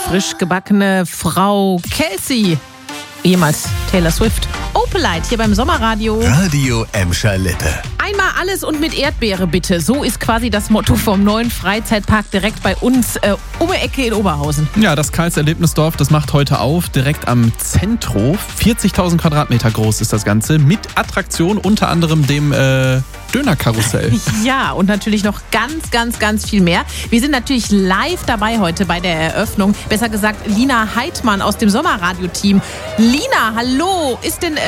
frisch gebackene Frau Kelsey, ehemals Taylor Swift. Opelite hier beim Sommerradio. Radio Emscher-Lippe. Einmal alles und mit Erdbeere bitte. So ist quasi das Motto vom neuen Freizeitpark direkt bei uns um die Ecke in Oberhausen. Ja, das Karls Erlebnisdorf, das macht heute auf, direkt am Zentro. 40.000 Quadratmeter groß ist das Ganze, mit Attraktion, unter anderem dem Dönerkarussell. Ja, und natürlich noch ganz viel mehr. Wir sind natürlich live dabei heute bei der Eröffnung. Besser gesagt, Lina Heidmann aus dem Sommerradio-Team. Lina, hallo. Ist denn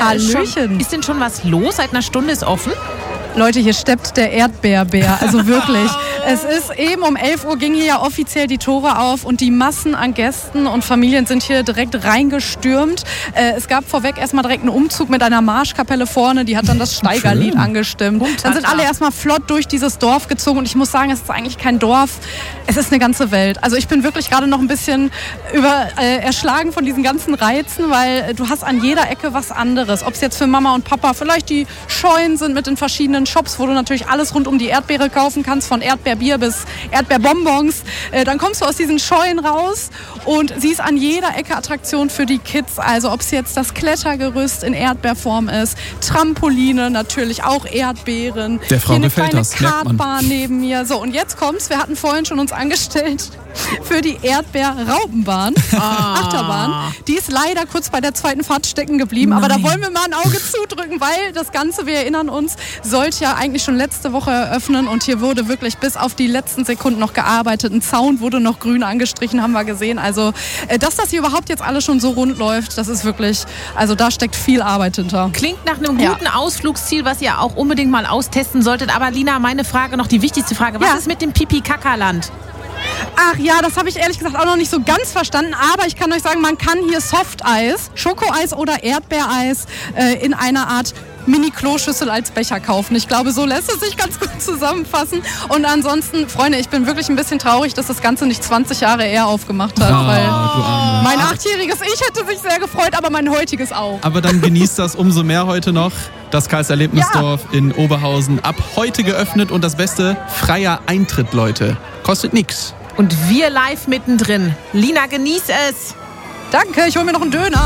schon was los? Seit einer Stunde ist offen? Leute, hier steppt der Erdbeerbär, also wirklich. Es ist eben um 11 Uhr gingen hier ja offiziell die Tore auf und die Massen an Gästen und Familien sind hier direkt reingestürmt. Es gab vorweg erstmal direkt einen Umzug mit einer Marschkapelle vorne, die hat dann das Steigerlied angestimmt. Dann sind alle erstmal flott durch dieses Dorf gezogen und ich muss sagen, es ist eigentlich kein Dorf, es ist eine ganze Welt. Also ich bin wirklich gerade noch ein bisschen erschlagen von diesen ganzen Reizen, weil du hast an jeder Ecke was anderes. Ob es jetzt für Mama und Papa vielleicht die Scheunen sind mit den verschiedenen Shops, wo du natürlich alles rund um die Erdbeere kaufen kannst, von Erdbeerbier bis Erdbeerbonbons. Dann kommst du aus diesen Scheunen raus und siehst an jeder Ecke Attraktion für die Kids. Also ob es jetzt das Klettergerüst in Erdbeerform ist, Trampoline, natürlich auch Erdbeeren. Der Frau gefällt das, hier eine kleine Kartbahn neben mir. So, und jetzt kommt's. Wir hatten vorhin schon uns angestellt für die Erdbeer-Raupenbahn, Achterbahn. Die ist leider kurz bei der zweiten Fahrt stecken geblieben. Nein. Aber da wollen wir mal ein Auge zudrücken, weil das Ganze, wir erinnern uns, sollte ja eigentlich schon letzte Woche eröffnen und hier wurde wirklich bis auf die letzten Sekunden noch gearbeitet. Ein Zaun wurde noch grün angestrichen, haben wir gesehen. Also, dass das hier überhaupt jetzt alles schon so rund läuft, das ist wirklich, also da steckt viel Arbeit hinter. Klingt nach einem guten Ausflugsziel, was ihr auch unbedingt mal austesten solltet. Aber Lina, meine Frage noch, die wichtigste Frage. Was ist mit dem Pipi-Kaka-Land? Ach ja, das habe ich ehrlich gesagt auch noch nicht so ganz verstanden, aber ich kann euch sagen, man kann hier Softeis, Schokoeis oder Erdbeereis in einer Art Mini-Kloschüssel als Becher kaufen. Ich glaube, so lässt es sich ganz gut zusammenfassen. Und ansonsten, Freunde, ich bin wirklich ein bisschen traurig, dass das Ganze nicht 20 Jahre eher aufgemacht hat, weil mein 8-jähriges Ich hätte sich sehr gefreut, aber mein heutiges auch. Aber dann genießt das umso mehr heute noch. Das Karls Erlebnisdorf in Oberhausen. Ab heute geöffnet und das Beste, freier Eintritt, Leute. Kostet nix. Und wir live mittendrin. Lina, genieß es. Danke, ich hole mir noch einen Döner.